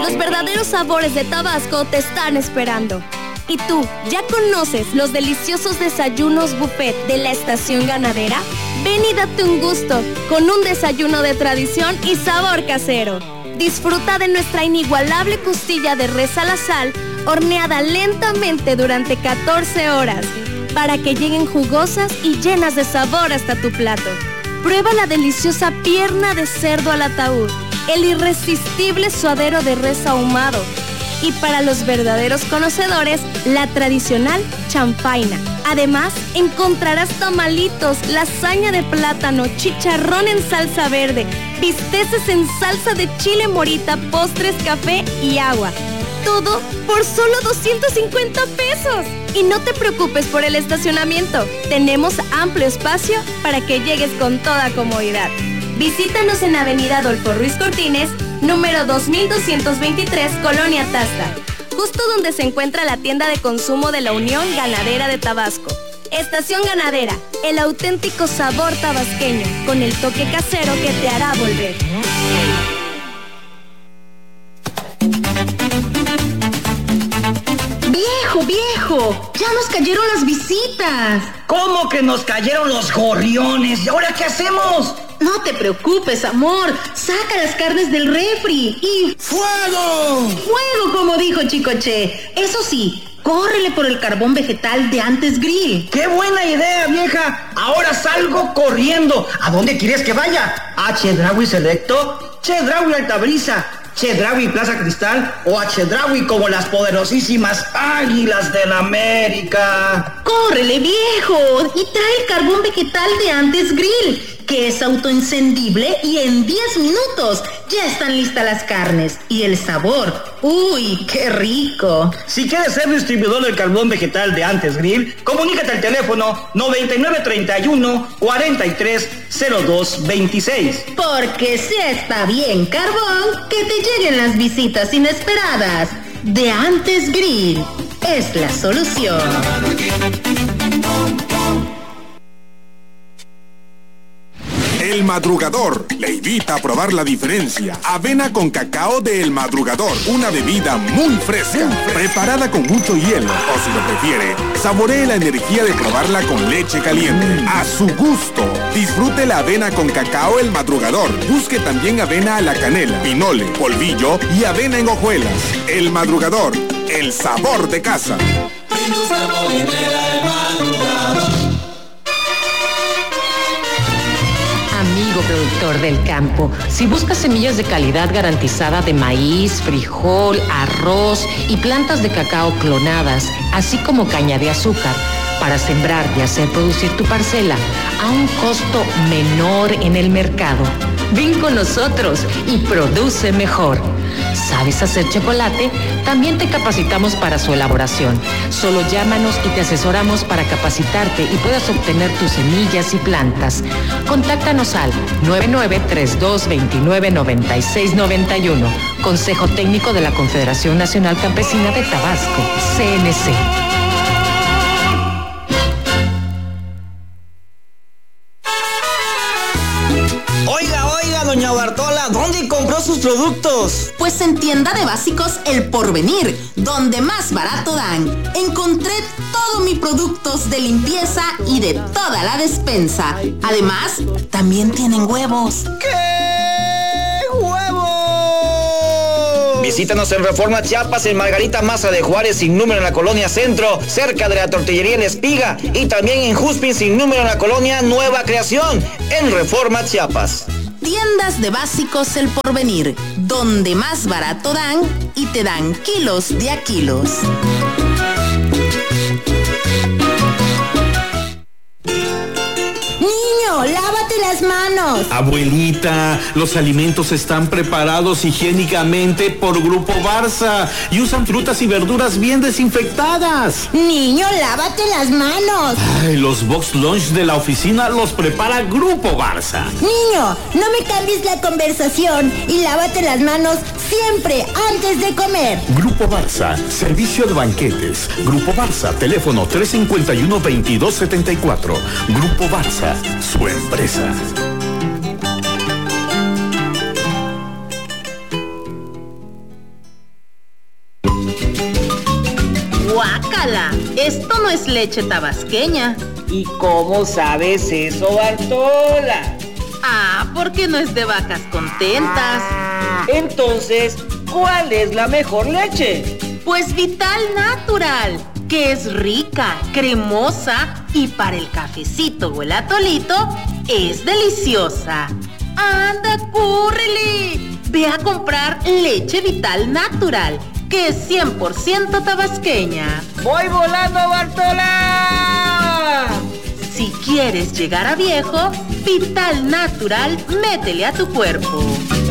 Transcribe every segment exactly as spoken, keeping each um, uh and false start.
Los verdaderos sabores de Tabasco te están esperando. ¿Y tú, ya conoces los deliciosos desayunos buffet de la estación ganadera? Ven y date un gusto con un desayuno de tradición y sabor casero. Disfruta de nuestra inigualable costilla de res a la sal, horneada lentamente durante catorce horas, para que lleguen jugosas y llenas de sabor hasta tu plato. Prueba la deliciosa pierna de cerdo al ataúd, el irresistible suadero de res ahumado, y para los verdaderos conocedores, la tradicional chanfaina. Además, encontrarás tamalitos, lasaña de plátano, chicharrón en salsa verde, bisteces en salsa de chile morita, postres, café y agua. Todo por solo doscientos cincuenta pesos. Y no te preocupes por el estacionamiento. Tenemos amplio espacio para que llegues con toda comodidad. Visítanos en Avenida Adolfo Ruiz Cortines, número dos mil doscientos veintitrés, Colonia Tasca, justo donde se encuentra la tienda de consumo de la Unión Ganadera de Tabasco. Estación Ganadera, el auténtico sabor tabasqueño, con el toque casero que te hará volver. ¡Viejo, viejo! ¡Ya nos cayeron las visitas! ¿Cómo que nos cayeron los gorriones? ¿Y ahora qué hacemos? No te preocupes, amor. Saca las carnes del refri y... ¡Fuego! ¡Fuego, como dijo Chicoche! Eso sí, córrele por el carbón vegetal de Antes Grill. ¡Qué buena idea, vieja! Ahora salgo corriendo. ¿A dónde quieres que vaya? ¿A Chedraui Selecto? ¿Chedraui Altabrisa? ¿Chedraui Plaza Cristal? ¿O a Chedraui como las poderosísimas Águilas del América? ¡Córrele, viejo! Y trae el carbón vegetal de Antes Grill, que es autoencendible y en diez minutos ya están listas las carnes. Y el sabor, ¡uy, qué rico! Si quieres ser distribuidor del carbón vegetal de Antes Grill, comunícate al teléfono noventa y nueve treinta y uno cuarenta y tres cero dos veintiséis. Porque si está bien carbón, que te lleguen las visitas inesperadas. De Antes Grill es la solución. El Madrugador le invita a probar la diferencia. Avena con cacao de El Madrugador, una bebida muy fresca, preparada con mucho hielo, o si lo prefiere, saboree la energía de probarla con leche caliente. A su gusto. Disfrute la avena con cacao El Madrugador. Busque también avena a la canela, pinole, polvillo y avena en hojuelas. El Madrugador, el sabor de casa. Amigo productor del campo, si buscas semillas de calidad garantizada de maíz, frijol, arroz y plantas de cacao clonadas, así como caña de azúcar, para sembrar y hacer producir tu parcela a un costo menor en el mercado, ven con nosotros y produce mejor. ¿Sabes hacer chocolate? También te capacitamos para su elaboración. Solo llámanos y te asesoramos para capacitarte y puedas obtener tus semillas y plantas. Contáctanos al nueve nueve tres dos dos nueve nueve seis nueve uno. Consejo Técnico de la Confederación Nacional Campesina de Tabasco, C N C. Doña Bartola, ¿dónde compró sus productos? Pues en Tienda de Básicos El Porvenir, donde más barato dan. Encontré todos mis productos de limpieza y de toda la despensa. Además, también tienen huevos. ¿Qué huevos? Visítanos en Reforma Chiapas, en Margarita Maza de Juárez, sin número en la Colonia Centro, cerca de la Tortillería La Espiga, y también en Juspin, sin número en la Colonia Nueva Creación, en Reforma Chiapas. Tiendas de Básicos El Porvenir, donde más barato dan y te dan kilos de a kilos. Niño, lávate las manos. Abuelita, los alimentos están preparados higiénicamente por Grupo Barça y usan frutas y verduras bien desinfectadas. Niño, lávate las manos. Ay, los box lunch de la oficina los prepara Grupo Barça. Niño, no me cambies la conversación y lávate las manos siempre antes de comer. Grupo Barça, servicio de banquetes. Grupo Barça, teléfono tres cinco uno, veintidós setenta y cuatro. Grupo Barça, su empresa. ¡Guácala! Esto no es leche tabasqueña. ¿Y cómo sabes eso, Bartola? Ah, porque no es de vacas contentas. Entonces, ¿cuál es la mejor leche? Pues Vital Natural, que es rica, cremosa y para el cafecito o el atolito es deliciosa. ¡Anda, córrele! Ve a comprar leche Vital Natural, que es cien por ciento tabasqueña. ¡Voy volando, Bartola! Si quieres llegar a viejo, Vital Natural, métele a tu cuerpo.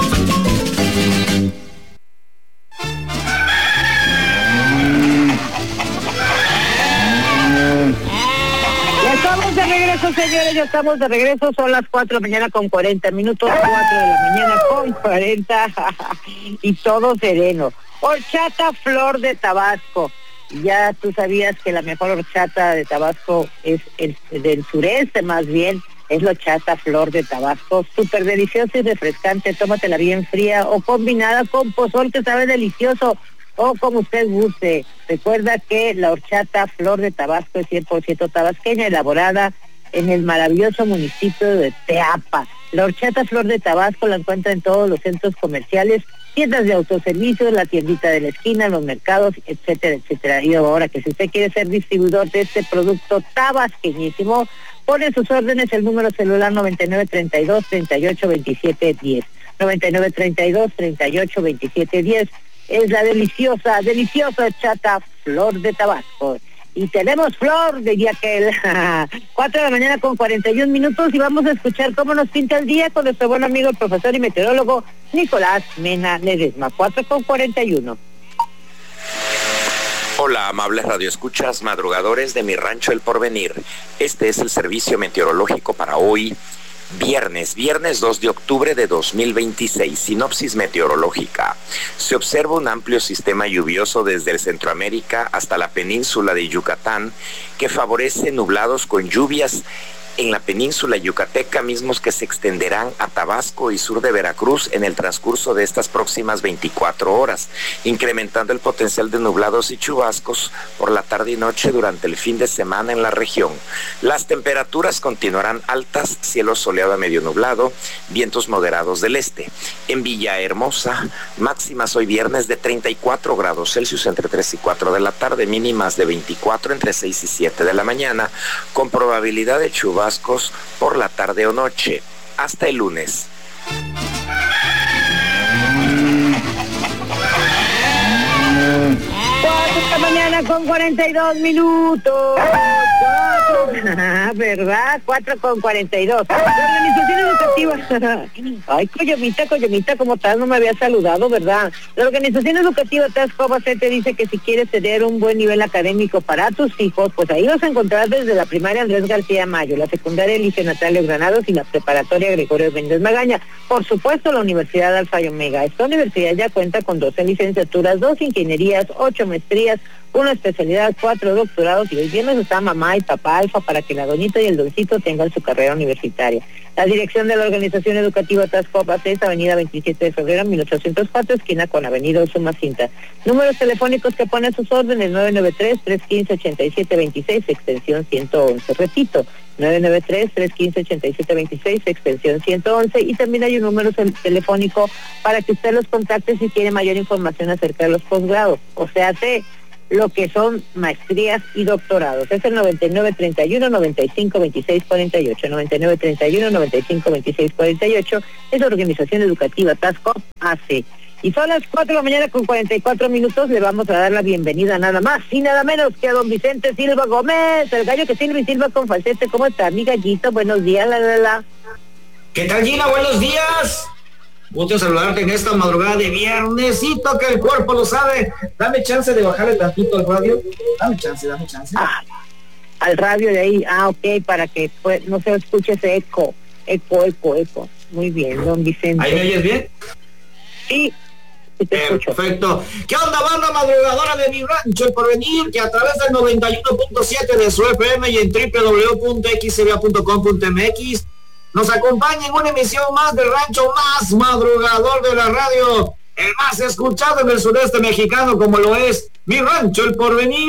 Ya estamos de regreso, señores, ya estamos de regreso. Son las cuatro de la mañana con cuarenta minutos, cuatro de la mañana con cuarenta y todo sereno. Horchata Flor de Tabasco. Ya tú sabías que la mejor horchata de Tabasco es el del sureste, más bien, es la horchata Flor de Tabasco, súper deliciosa y refrescante. Tómatela bien fría o combinada con pozol, que sabe delicioso, o como usted guste. Recuerda que la horchata Flor de Tabasco es cien por ciento tabasqueña, elaborada en el maravilloso municipio de Teapa. La horchata Flor de Tabasco la encuentra en todos los centros comerciales, tiendas de autoservicios, la tiendita de la esquina, los mercados, etcétera, etcétera. Y ahora que si usted quiere ser distribuidor de este producto tabasqueñísimo, pone sus órdenes el número celular noventa y nueve treinta y dos treinta y ocho veintisiete diez. noventa y nueve treinta y dos treinta y ocho veintisiete diez es la deliciosa, deliciosa horchata Flor de Tabasco. Y tenemos flor de día que el cuatro de la mañana con cuarenta y un minutos y vamos a escuchar cómo nos pinta el día con nuestro buen amigo, el profesor y meteorólogo Nicolás Mena Ledesma. cuatro con cuarenta y uno. Hola, amables radioescuchas, madrugadores de mi rancho El Porvenir. Este es el servicio meteorológico para hoy, Viernes, viernes dos de octubre de dos mil veintiséis, sinopsis meteorológica. Se observa un amplio sistema lluvioso desde el Centroamérica hasta la península de Yucatán, que favorece nublados con lluvias en la península yucateca, mismos que se extenderán a Tabasco y sur de Veracruz en el transcurso de estas próximas veinticuatro horas, incrementando el potencial de nublados y chubascos por la tarde y noche durante el fin de semana en la región. Las temperaturas continuarán altas, cielo soleado a medio nublado, vientos moderados del este. En Villahermosa, máximas hoy viernes de treinta y cuatro grados Celsius entre tres y cuatro de la tarde, mínimas de veinticuatro entre seis y siete de la mañana, con probabilidad de chubascos por la tarde o noche. Hasta el lunes. cuatro de la mañana con cuarenta y dos minutos. ¿Verdad? cuatro con cuarenta y dos. La organización educativa. Ay, Coyomita, Coyomita, ¿cómo estás? No me había saludado, ¿verdad? La organización educativa Tascoba te dice que si quieres tener un buen nivel académico para tus hijos, pues ahí vas a encontrar desde la primaria Andrés García Mayo, la secundaria Elige Natalio Granados y la preparatoria Gregorio Méndez Magaña. Por supuesto, la Universidad Alfa y Omega. Esta universidad ya cuenta con doce licenciaturas, dos ingenierías, ocho maestrías, una especialidad, cuatro doctorados, y hoy viernes está mamá y papá Alfa para que la doñita y el doncito tengan su carrera universitaria. La dirección de la organización educativa Tascoba es avenida veintisiete de febrero mil ochocientos cuatro, esquina con avenida Usumacinta. Números telefónicos que pone a sus órdenes: nueve nueve tres, tres uno cinco, ocho siete dos seis, extensión ciento once. Repito, nueve nueve tres, tres uno cinco, ocho siete dos seis, extensión ciento once, y también hay un número telefónico para que usted los contacte si quiere mayor información acerca de los posgrados, o sea, te lo que son maestrías y doctorados. Es el noventa y nueve treinta y uno, noventa y cinco veintiséis cuarenta y ocho, noventa y nueve treinta y uno, noventa y cinco veintiséis cuarenta y ocho, es la organización educativa Tasco A C. Y son las cuatro de la mañana con cuarenta y cuatro minutos, le vamos a dar la bienvenida nada más y nada menos que a don Vicente Silva Gómez, el gallo que silba y silba con falsete. ¿Cómo está, mi gallito? Buenos días, la, la, la. ¿Qué tal, Gina? Buenos días. Gusto saludarte en esta madrugada de viernesito, que el cuerpo lo sabe. Dame chance de bajarle tantito al radio. Dame chance, dame chance. Ah, al radio de ahí, ah, ok, para que pues, no se escuche ese eco, eco, eco, eco. Muy bien, don Vicente. ¿Ahí me oyes bien? Sí, sí te escucho. Perfecto. ¿Qué onda, banda madrugadora de mi rancho El Porvenir? Que a través del noventa y uno punto siete de su F M y en doble u doble u doble u punto x c b a punto com punto m x nos acompaña en una emisión más del rancho más madrugador de la radio, el más escuchado en el sureste mexicano, como lo es mi rancho El Porvenir,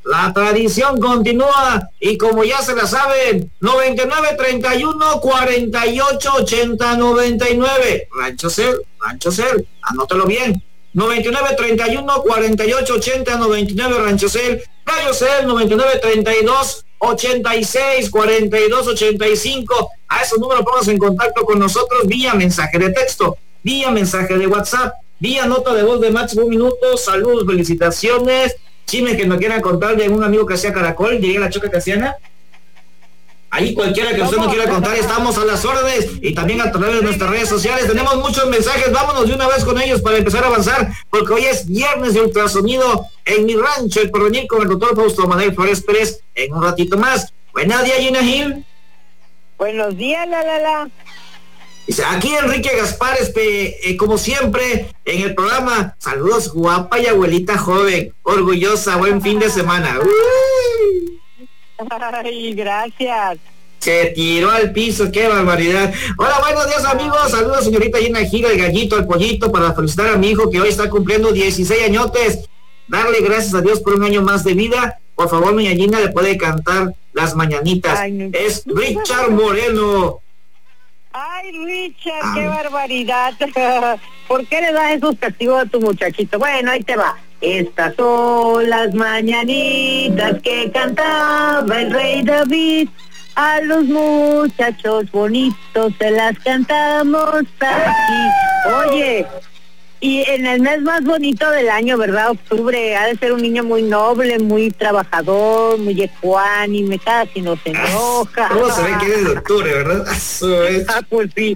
la tradición continúa y como ya se la saben, noventa y nueve, treinta y uno, cuarenta y ocho, ochenta, noventa y nueve. Rancho Cel, Rancho Cel, anótalo bien. noventa y nueve, treinta y uno, cuarenta y ocho, ochenta, noventa y nueve, Rancho Cel. Gallo Cel, noventa y nueve, treinta y dos, ochenta y seis, cuarenta y dos, ochenta y cinco. A esos números pónganse en contacto con nosotros vía mensaje de texto, vía mensaje de WhatsApp, vía nota de voz de máximo un minuto. Saludos, felicitaciones, chismes que nos quieran contar de algún amigo que hacía caracol, llegué a la Choca Casiana. Ahí cualquiera que usted nos quiera contar, estamos a las órdenes y también a través de nuestras redes sociales. Tenemos muchos mensajes, vámonos de una vez con ellos para empezar a avanzar, porque hoy es viernes de ultrasonido en mi rancho, el porvenir, con el doctor Fausto Manuel Flores Pérez en un ratito más. Buenos días, Gina Gil. Buenos días, la la la. Dice, aquí Enrique Gaspar, este, eh, como siempre, en el programa. Saludos, guapa y abuelita joven, orgullosa, buen fin de semana. Uy. Ay, gracias. Se tiró al piso, qué barbaridad. Hola, buenos días, amigos. Saludos, señorita Gina Gil, el gallito, el pollito, para felicitar a mi hijo que hoy está cumpliendo dieciséis añotes. Darle gracias a Dios por un año más de vida. Por favor, doña Gina le puede cantar las mañanitas. Ay, no. Es Richard Moreno. Ay, Richard, ah. Qué barbaridad. ¿Por qué le das esos castigos a tu muchachito? Bueno, ahí te va. Estas son las mañanitas que cantaba el rey David. A los muchachos bonitos se las cantamos aquí. Oye, y en el mes más bonito del año, ¿verdad? Octubre, ha de ser un niño muy noble, muy trabajador, muy ecuánime, casi no se enoja. ¿Cómo se ve que es de octubre, verdad? Eso es. Ah, pues sí.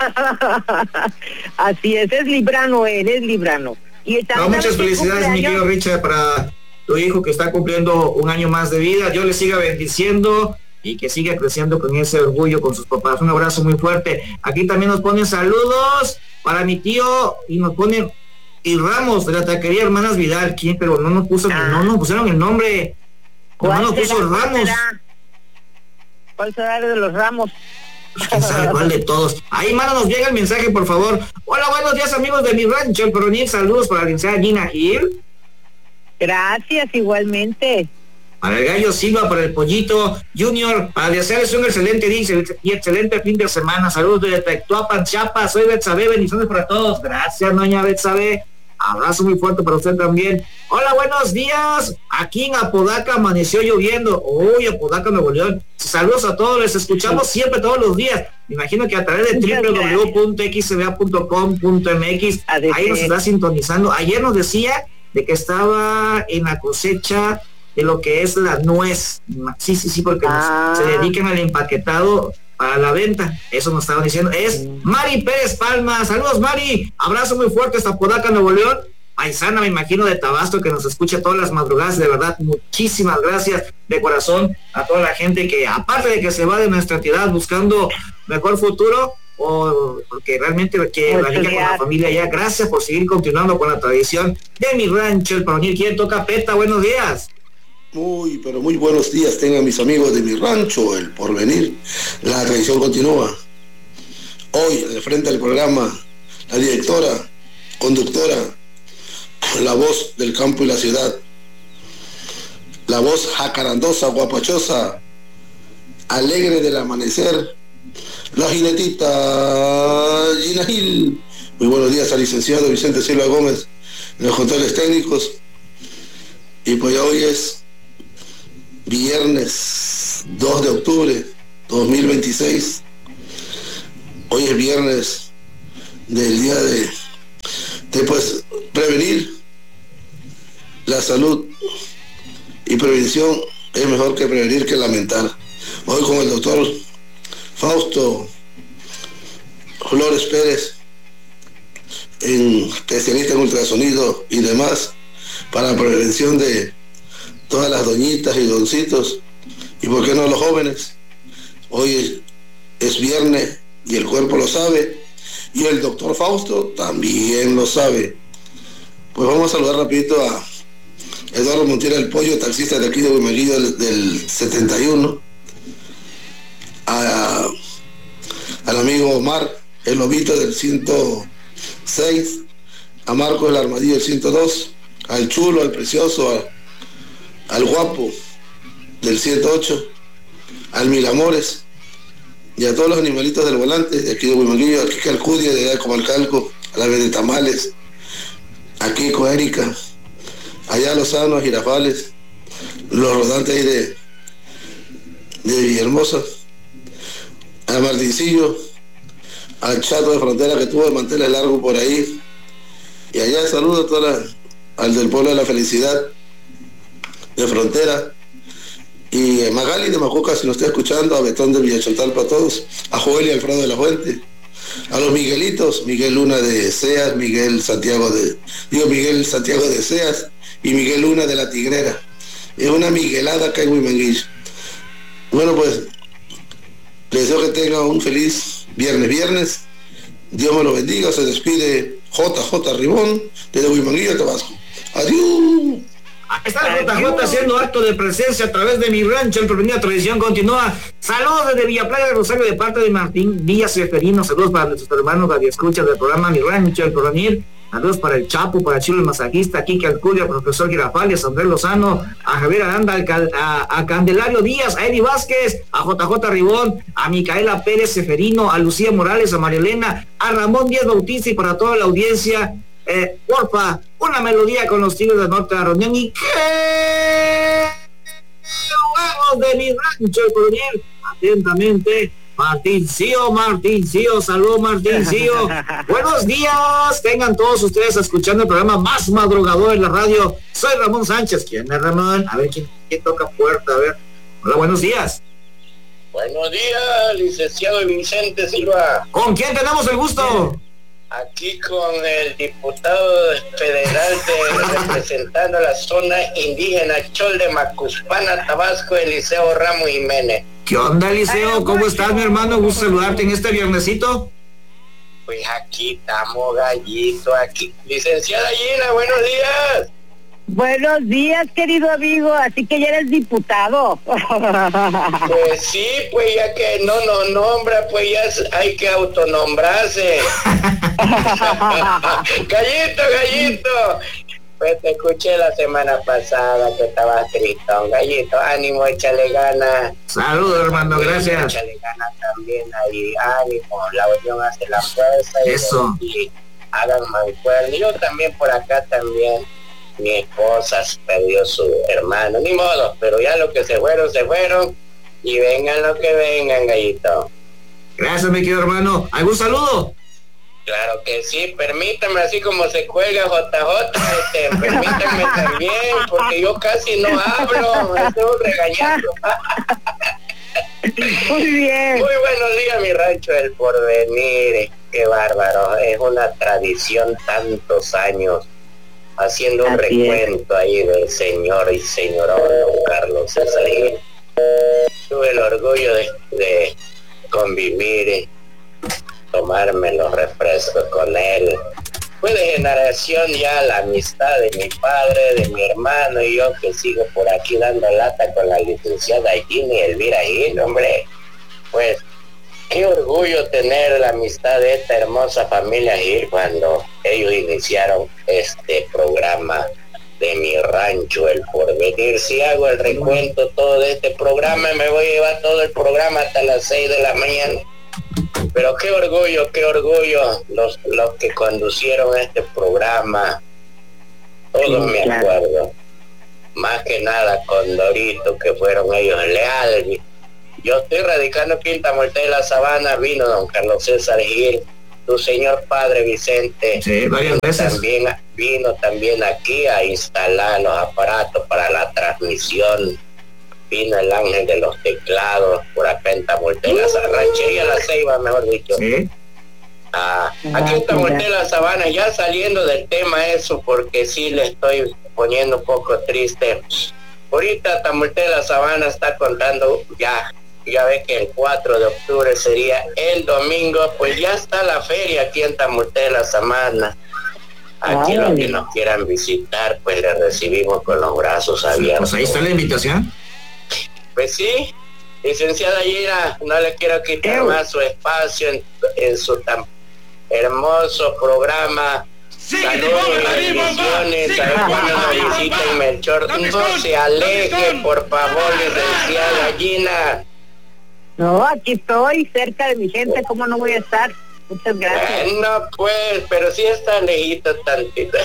Así es, es librano él, es librano. Y no, muchas felicidades, mi querido Richard, para tu hijo que está cumpliendo un año más de vida. Dios le siga bendiciendo y que siga creciendo con ese orgullo con sus papás. Un abrazo muy fuerte. Aquí también nos ponen saludos para mi tío y nos ponen y Ramos de la taquería Hermanas Vidal. ¿Quién? Pero no nos puso, ah. no nos pusieron el nombre. No nos puso el Ramos. Será? ¿Cuál será el de los Ramos? ¿Quién sabe cuál de todos? Ahí, mano, nos llega el mensaje, por favor. Hola, buenos días, amigos de mi rancho, el Coronel. Saludos para la licenciada Gina Gil. Gracias, igualmente. Para el Gallo Silva, para el Pollito Junior, para desearles un excelente día y excelente fin de semana. Saludos desde Tectuapan, Chiapas. Soy Betsabe, bendiciones para todos. Gracias, doña Betsabe. Abrazo muy fuerte para usted también. Hola, buenos días. Aquí en Apodaca amaneció lloviendo. Uy, Apodaca, Nuevo León. Saludos a todos, les escuchamos siempre, todos los días. Me imagino que a través de doble u doble u doble u punto x b a punto com punto m x ahí nos está sintonizando. Ayer nos decía de que estaba en la cosecha de lo que es la nuez. Sí, sí, sí, porque ah. nos, se dedican al empaquetado para la venta. Eso nos estaban diciendo. Es Mari Pérez Palma. Saludos, Mari. Abrazo muy fuerte hasta Apodaca, Nuevo León. Paisana, me imagino, de Tabasco, que nos escucha todas las madrugadas. De verdad, muchísimas gracias de corazón a toda la gente que, aparte de que se va de nuestra entidad buscando mejor futuro, o porque realmente que la niña con la familia ya. Gracias por seguir continuando con la tradición de mi rancho, el Paronil. ¿Quién toca Peta? Buenos días. Muy, pero muy buenos días tengan mis amigos de mi rancho, el Porvenir. La tradición continúa. Hoy, al frente del programa, la directora, conductora, la voz del campo y la ciudad, la voz jacarandosa, guapachosa, alegre del amanecer, la jinetita Gina Gil. Muy buenos días al licenciado Vicente Silva Gómez en los controles técnicos. Y pues ya hoy es viernes dos de octubre dos mil veintiséis. Hoy es viernes del día de, de pues prevenir. La salud y prevención es mejor que prevenir que lamentar. Hoy con el doctor Fausto Flores Pérez, en especialista en ultrasonido y demás, para la prevención de todas las doñitas y doncitos, y por qué no los jóvenes. Hoy es, es viernes y el cuerpo lo sabe, y el doctor Fausto también lo sabe. Pues vamos a saludar rapidito a Eduardo Montiel, el pollo, taxista de aquí de Huimeguillo del, del setenta y uno, a, al amigo Omar, el lobito del ciento seis, a Marcos el armadillo del ciento dos, al chulo, al precioso, al Guapo del ciento ocho, al Mil Amores, y a todos los animalitos del volante, de aquí de Huimanguillo, aquí Calcudia, de allá de Comalcalco, a la vez de Tamales, aquí con Erika, allá a Lozano, a Girafales, los rodantes ahí de, de Villahermosa, a Martincillo, al Chato de Frontera que tuvo de manteles largos por ahí, y allá saludo a toda la, al del Pueblo de la Felicidad de Frontera, y a Magali de Macuca, si nos está escuchando, a Betón de Villachontalpa, a todos, a Joel y Alfredo de la Fuente, a los Miguelitos, Miguel Luna de Seas, Miguel Santiago de, digo Miguel Santiago de Seas y Miguel Luna de La Tigrera. Es una miguelada acá en Huimanguillo. Bueno, pues les deseo que tengan un feliz viernes viernes. Dios me lo bendiga. Se despide J J Ribón desde Huimanguillo, Tabasco. Adiós. Ahí está el J J haciendo acto de presencia a través de Mi Rancho El Porvenir. La tradición continúa. Saludos desde Villa Playa de Rosario de parte de Martín Díaz Seferino. Saludos para nuestros hermanos radioescuchas del programa Mi Rancho El Porvenir. Saludos para el Chapo, para Chilo el Masajista, Kike Alcudia, al profesor Girafales, a Andrés Lozano, a Javier Aranda, a, a Candelario Díaz, a Eddie Vázquez, a J J Ribón, a Micaela Pérez Seferino, a Lucía Morales, a María Elena, a Ramón Díaz Bautista y para toda la audiencia. Eh, porfa, una melodía con los Tigres del Norte de Arroñán y que vamos de Mi Rancho El Porvenir. Atentamente, Martincillo, Martincillo, saludos Martincillo. Buenos días, tengan todos ustedes escuchando el programa más madrugador en la radio. Soy Ramón Sánchez. ¿Quién es Ramón? A ver, ¿quién, quién toca puerta? A ver. Hola, buenos días. Buenos días, licenciado Vicente Silva. ¿Con quién tenemos el gusto? Aquí con el diputado federal de, representando la zona indígena Chol de Macuspana, Tabasco, Eliseo Ramos Jiménez. ¿Qué onda, Eliseo? ¿Cómo estás, mi hermano? Gusto saludarte en este viernesito. Pues aquí estamos, Gallito, aquí. Licenciada Gina, buenos días. Buenos días, querido amigo, así que ya eres diputado. Pues sí, pues ya que no nos nombra, pues ya hay que autonombrarse. Gallito, Gallito. Pues te escuché la semana pasada que estabas tristón, Gallito. Ánimo, échale ganas. Saludos, hermano, gracias. Échale ganas también ahí, ánimo. La unión hace la fuerza. Y eso. Y hagan mancuerna. Yo también por acá también. Mi esposa perdió su hermano, ni modo, pero ya lo que se fueron, se fueron, y vengan lo que vengan, Gallito. Gracias, mi querido hermano. ¿Algún saludo? Claro que sí, permítame, así como se cuelga J J, este, permítanme también, porque yo casi no hablo, me estoy regañando. Muy bien. Muy buenos días, Mi Rancho El Porvenir. Qué bárbaro, es una tradición tantos años. Haciendo un Así recuento es. ahí del señor y señorón don Carlos César. Tuve el orgullo de, de convivir, tomarme los refrescos con él. Fue de generación ya la amistad de mi padre, de mi hermano y yo que sigo por aquí dando lata con la licenciada Gina y Elvira Gil, hombre. Pues qué orgullo tener la amistad de esta hermosa familia Gil cuando ellos iniciaron este programa de Mi Rancho El Porvenir. Si hago el recuento todo de este programa, me voy a llevar todo el programa hasta las seis de la mañana. Pero qué orgullo, qué orgullo los, los que conducieron este programa. Todos sí, me claro. acuerdo. Más que nada con Dorito, que fueron ellos leales. Yo estoy radicando aquí en Tamulte de la Sabana, vino don Carlos César Gil, tu señor padre Vicente, sí, varias veces. También vino también aquí a instalar los aparatos para la transmisión, vino el ángel de los teclados por acá en Tamulte de la Sabana, ranchería La Ceiba, mejor dicho. ¿Sí? Ah, aquí en Tamulte de la Sabana, ya saliendo del tema eso, porque sí le estoy poniendo un poco triste. Ahorita Tamulte de la Sabana está contando ya. Ya ves que el cuatro de octubre sería el domingo, pues ya está la feria aquí en Tamulte de la Sabana. Aquí Ay. Los que nos quieran visitar, pues les recibimos con los brazos abiertos. Pues ahí está la invitación. Pues sí, licenciada Gira, no le quiero quitar más su espacio en, en su tan hermoso programa Saludos y bendiciones a Juana visita en Melchor. No se aleje, por favor, licenciada Gina. No, aquí estoy, cerca de mi gente, ¿cómo no voy a estar? Muchas gracias. Bueno, pues, pero sí está lejito tantito.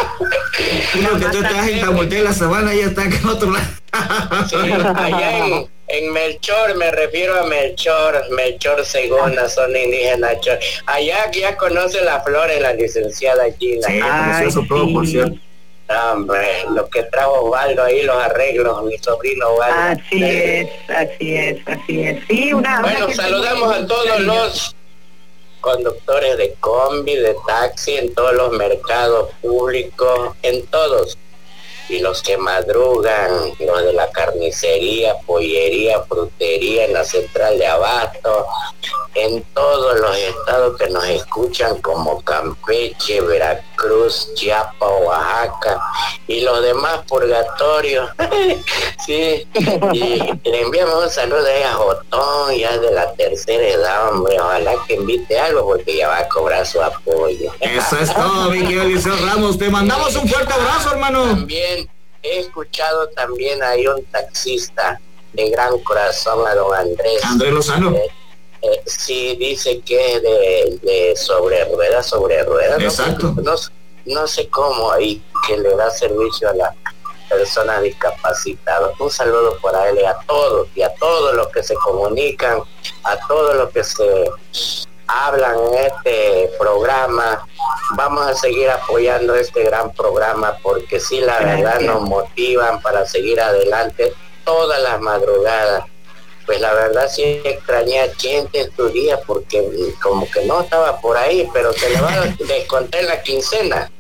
Uno que tú te vas en Tamulte de la Sabana ya está acá en otro lado. Sí, allá en, en Melchor, me refiero a Melchor, Melchor Segona, son indígenas. Allá ya conoce las flores la licenciada Gina. Sí, conoció eso todo, por cierto. Hombre, lo que trajo Osvaldo ahí, los arreglos, mi sobrino Osvaldo. Así es, así es, así es. Sí, una, bueno, una saludamos a todos los conductores de combi, de taxi, en todos los mercados públicos, en todos. Y los que madrugan, los de la carnicería, pollería, frutería, en la central de abasto, en todos los estados que nos escuchan como Campeche, Veracruz, Chiapas, Oaxaca y los demás purgatorios. Sí, y le enviamos un saludo ahí a Jotón, ya de la tercera edad, hombre, ojalá que invite algo porque ya va a cobrar su apoyo. Eso es todo, mi querido Eliseo Ramos, te mandamos un fuerte abrazo, hermano. También he escuchado también hay un taxista de gran corazón, a don Andrés. Andrés Lozano. Eh, eh, sí, dice que es de, de sobre ruedas, sobre ruedas. Exacto. No, no, no sé cómo, y que le da servicio a las personas discapacitadas. Un saludo para él y a todos, y a todos los que se comunican, a todos los que se hablan en este programa. Vamos a seguir apoyando este gran programa porque sí, la verdad nos motivan para seguir adelante todas las madrugadas. Pues la verdad sí extrañé a gente en tu día porque como que no estaba por ahí, pero se le va a descontar la quincena.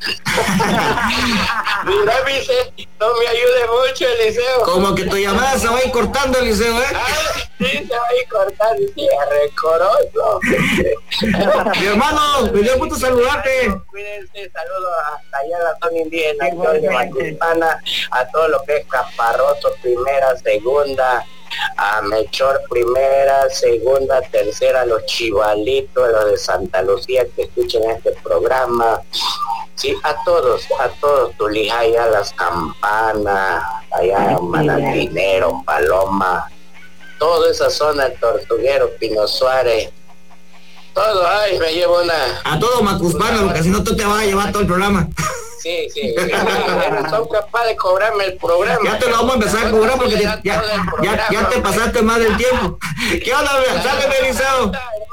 Mira, Vicente, no me ayude mucho, Eliseo. Como que tu llamada se va a ir cortando, Eliseo, ¿eh? Ah, sí, se va a ir cortando, sí, recoroso. Mi hermano, me dio gusto saludarte. Cuídense, saludos hasta allá a la zona indígena, de Macuspana, a todo lo que es Caparroso, primera, segunda, a Melchor primera, segunda, tercera, los chivalitos, los de Santa Lucía que escuchen este programa. Sí, a todos, a todos, Tulijaya, las Campanas, allá Manantinero, Paloma, toda esa zona, Tortuguero, Pino Suárez, todo. Ay, me llevo una... A todo Macuspana, porque si no tú te vas a llevar todo el programa. Sí, sí, sí, son capaces de cobrarme el programa. Ya te lo vamos a empezar a cobrar porque te, ya, ya, ya te pasaste más del tiempo. ¿Qué onda, sale, Eliseo?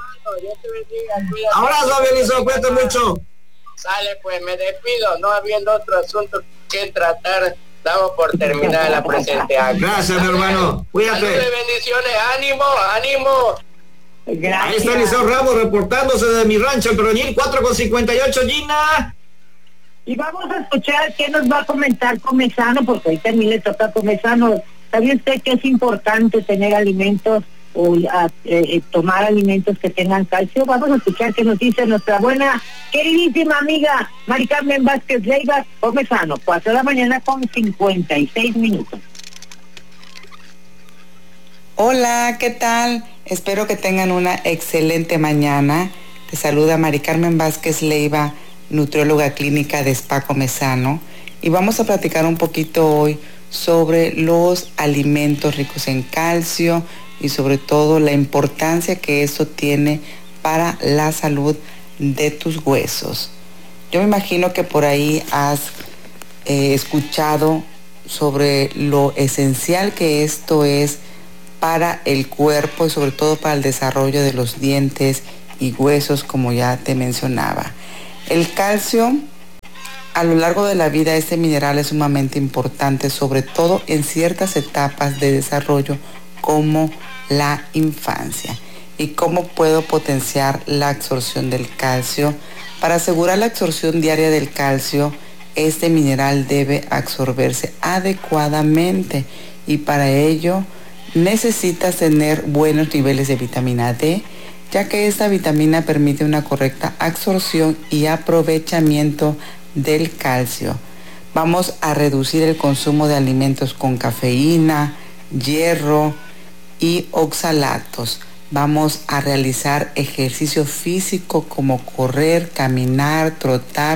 Abrazo, Eliseo, cuídate mucho. Sale, pues me despido, no habiendo otro asunto que tratar, damos por terminada la presente acta. Gracias, mi hermano, cuídate. Saludos, bendiciones, ánimo, ánimo. Gracias. Ahí está Eliseo Ramos reportándose de mi rancho en Peroñil, cuatro con cincuenta y ocho, Gina. Y vamos a escuchar qué nos va a comentar Comezano, porque ahí también le toca a Comezano. ¿Sabe usted que es importante tener alimentos o a, eh, tomar alimentos que tengan calcio? Vamos a escuchar qué nos dice nuestra buena, queridísima amiga Mari Carmen Vázquez Leiva. Comezano, cuatro de la mañana con cincuenta y seis minutos. Hola, ¿qué tal? Espero que tengan una excelente mañana. Te saluda Mari Carmen Vázquez Leiva, nutrióloga clínica de Spa Comezano, y vamos a platicar un poquito hoy sobre los alimentos ricos en calcio y sobre todo la importancia que esto tiene para la salud de tus huesos. Yo me imagino que por ahí has eh, escuchado sobre lo esencial que esto es para el cuerpo y sobre todo para el desarrollo de los dientes y huesos, como ya te mencionaba. El calcio, a lo largo de la vida, este mineral es sumamente importante, sobre todo en ciertas etapas de desarrollo como la infancia. ¿Y cómo puedo potenciar la absorción del calcio? Para asegurar la absorción diaria del calcio, este mineral debe absorberse adecuadamente y para ello necesitas tener buenos niveles de vitamina D, ya que esta vitamina permite una correcta absorción y aprovechamiento del calcio. Vamos a reducir el consumo de alimentos con cafeína, hierro y oxalatos. Vamos a realizar ejercicio físico como correr, caminar, trotar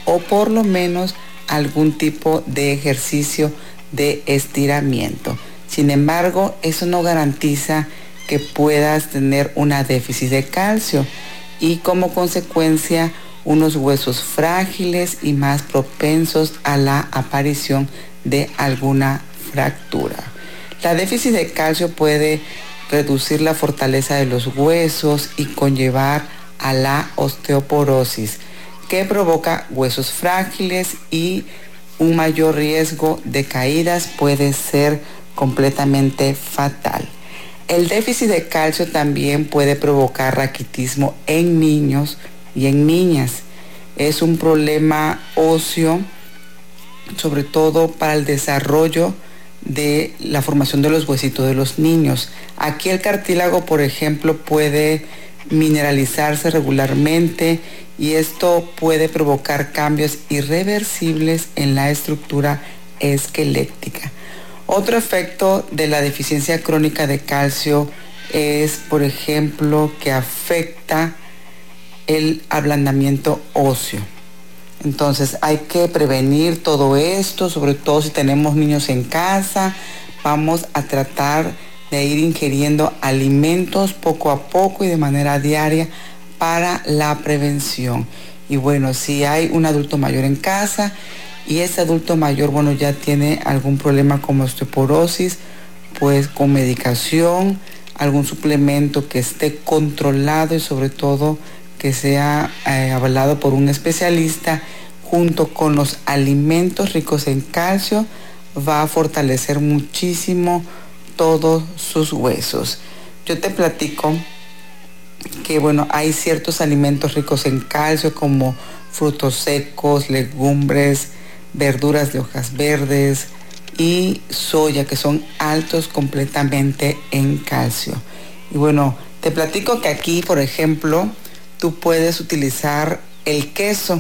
o por lo menos algún tipo de ejercicio de estiramiento. Sin embargo, eso no garantiza que puedas tener una déficit de calcio y como consecuencia unos huesos frágiles y más propensos a la aparición de alguna fractura. La déficit de calcio puede reducir la fortaleza de los huesos y conllevar a la osteoporosis, que provoca huesos frágiles y un mayor riesgo de caídas, puede ser completamente fatal. El déficit de calcio también puede provocar raquitismo en niños y en niñas. Es un problema óseo, sobre todo para el desarrollo de la formación de los huesitos de los niños. Aquí el cartílago, por ejemplo, puede mineralizarse regularmente y esto puede provocar cambios irreversibles en la estructura esquelética. Otro efecto de la deficiencia crónica de calcio es, por ejemplo, que afecta el ablandamiento óseo. Entonces hay que prevenir todo esto, sobre todo si tenemos niños en casa. Vamos a tratar de ir ingiriendo alimentos poco a poco y de manera diaria para la prevención. Y bueno, si hay un adulto mayor en casa y ese adulto mayor, bueno, ya tiene algún problema como osteoporosis, pues con medicación, algún suplemento que esté controlado y sobre todo que sea eh, avalado por un especialista, junto con los alimentos ricos en calcio, va a fortalecer muchísimo todos sus huesos. Yo te platico que bueno, hay ciertos alimentos ricos en calcio como frutos secos, legumbres, verduras de hojas verdes y soya, que son altos completamente en calcio. Y bueno, te platico que aquí, por ejemplo, tú puedes utilizar el queso.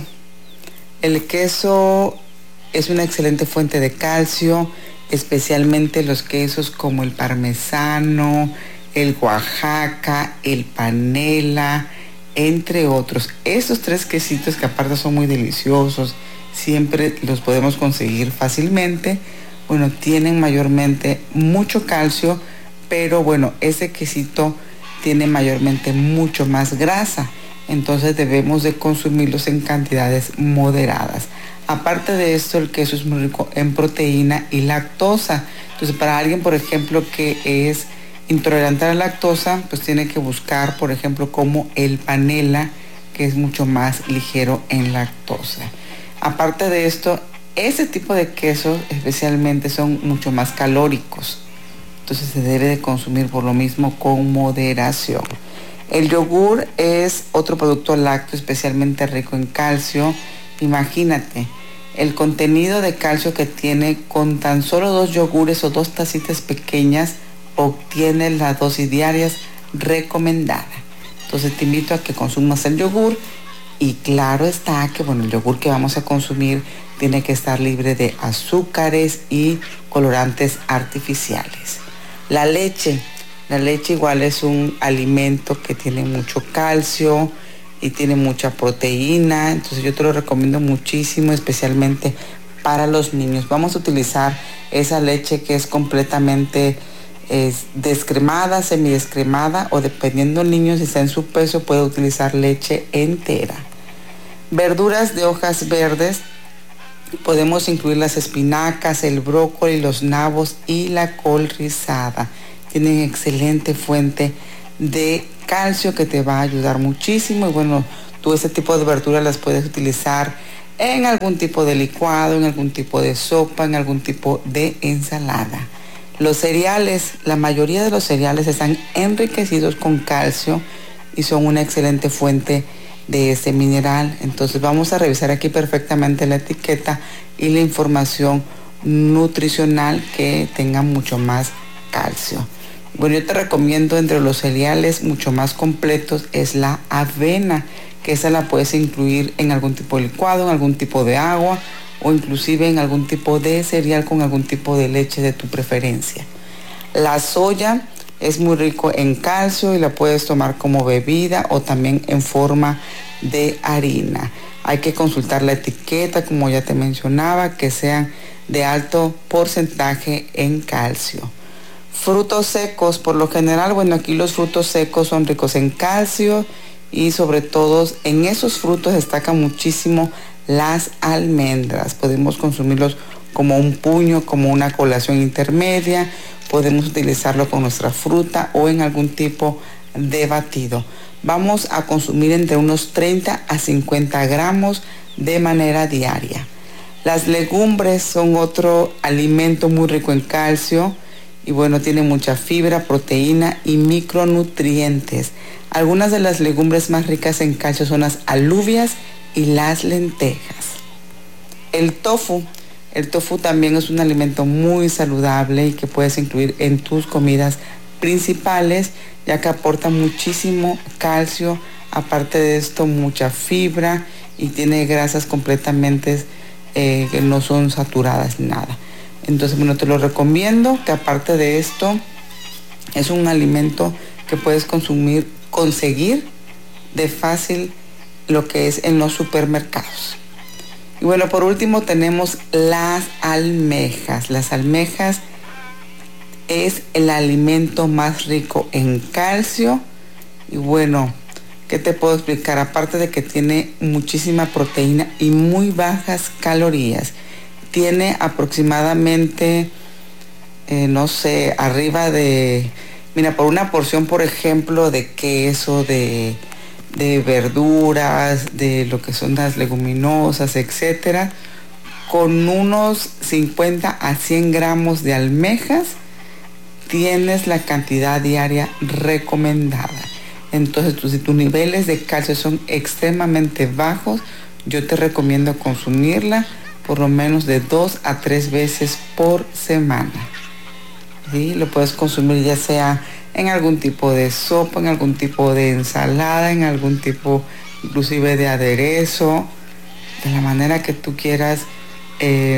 El queso es una excelente fuente de calcio, especialmente los quesos como el parmesano, el Oaxaca, el panela, entre otros. Estos tres quesitos, que aparte son muy deliciosos, siempre los podemos conseguir fácilmente. Bueno, tienen mayormente mucho calcio, pero bueno, ese quesito tiene mayormente mucho más grasa. Entonces debemos de consumirlos en cantidades moderadas. Aparte de esto, el queso es muy rico en proteína y lactosa. Entonces, para alguien, por ejemplo, que es intolerante a la lactosa, pues tiene que buscar, por ejemplo, como el panela, que es mucho más ligero en lactosa. Aparte de esto, ese tipo de quesos especialmente son mucho más calóricos. Entonces se debe de consumir por lo mismo con moderación. El yogur es otro producto lácteo especialmente rico en calcio. Imagínate el contenido de calcio que tiene. Con tan solo dos yogures o dos tacitas pequeñas obtienes las dosis diarias recomendada. Entonces te invito a que consumas el yogur y claro está que bueno, el yogur que vamos a consumir tiene que estar libre de azúcares y colorantes artificiales. La leche. La leche igual es un alimento que tiene mucho calcio y tiene mucha proteína, entonces yo te lo recomiendo muchísimo, especialmente para los niños. Vamos a utilizar esa leche que es completamente es, descremada, semidescremada, o dependiendo del niño, si está en su peso, puede utilizar leche entera. Verduras de hojas verdes, podemos incluir las espinacas, el brócoli, los nabos y la col rizada. Tienen excelente fuente de calcio que te va a ayudar muchísimo. Y bueno, tú ese tipo de verduras las puedes utilizar en algún tipo de licuado, en algún tipo de sopa, en algún tipo de ensalada. Los cereales, la mayoría de los cereales están enriquecidos con calcio y son una excelente fuente de ese mineral. Entonces vamos a revisar aquí perfectamente la etiqueta y la información nutricional que tenga mucho más calcio. Bueno, yo te recomiendo entre los cereales mucho más completos es la avena, que esa la puedes incluir en algún tipo de licuado, en algún tipo de agua o inclusive en algún tipo de cereal con algún tipo de leche de tu preferencia. La soya es muy rico en calcio y la puedes tomar como bebida o también en forma de harina. Hay que consultar la etiqueta, como ya te mencionaba, que sean de alto porcentaje en calcio. Frutos secos, por lo general, bueno, aquí los frutos secos son ricos en calcio y sobre todo en esos frutos destaca muchísimo las almendras. Podemos consumirlos como un puño, como una colación intermedia. Podemos utilizarlo con nuestra fruta o en algún tipo de batido. Vamos a consumir entre unos treinta a cincuenta gramos de manera diaria. Las legumbres son otro alimento muy rico en calcio y bueno, tiene mucha fibra, proteína y micronutrientes. Algunas de las legumbres más ricas en calcio son las alubias y las lentejas. El tofu. El tofu también es un alimento muy saludable y que puedes incluir en tus comidas principales, ya que aporta muchísimo calcio, aparte de esto mucha fibra y tiene grasas completamente eh, que no son saturadas ni nada. Entonces, bueno, te lo recomiendo, que aparte de esto es un alimento que puedes consumir, conseguir de fácil lo que es en los supermercados. Y bueno, por último tenemos las almejas. Las almejas es el alimento más rico en calcio. Y bueno, ¿qué te puedo explicar? Aparte de que tiene muchísima proteína y muy bajas calorías. Tiene aproximadamente, eh, no sé, arriba de... Mira, por una porción, por ejemplo, de queso, de... de verduras, de lo que son las leguminosas, etcétera, con unos cincuenta a cien gramos de almejas, tienes la cantidad diaria recomendada. Entonces, tú, si tus niveles de calcio son extremadamente bajos, yo te recomiendo consumirla por lo menos de dos a tres veces por semana. ¿Sí? Lo puedes consumir ya sea en algún tipo de sopa, en algún tipo de ensalada, en algún tipo inclusive de aderezo, de la manera que tú quieras eh,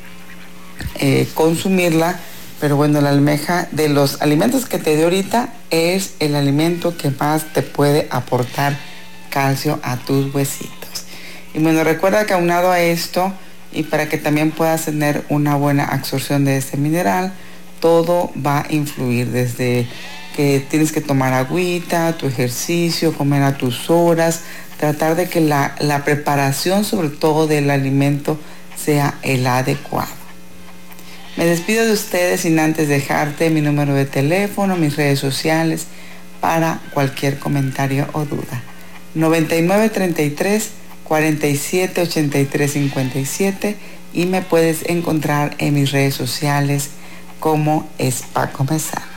eh, consumirla. Pero bueno, la almeja, de los alimentos que te doy ahorita, es el alimento que más te puede aportar calcio a tus huesitos. Y bueno, recuerda que aunado a esto, y para que también puedas tener una buena absorción de este mineral, todo va a influir desde que tienes que tomar agüita, tu ejercicio, comer a tus horas, tratar de que la, la preparación sobre todo del alimento sea el adecuado. Me despido de ustedes sin antes dejarte mi número de teléfono, mis redes sociales para cualquier comentario o duda. noventa y nueve treinta y tres cuarenta y siete ochenta y tres cincuenta y siete y me puedes encontrar en mis redes sociales como Spa Comezano.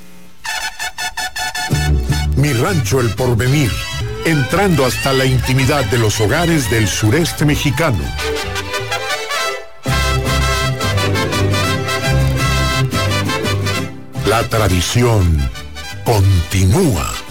Mi Rancho El Porvenir, entrando hasta la intimidad de los hogares del sureste mexicano. La tradición continúa.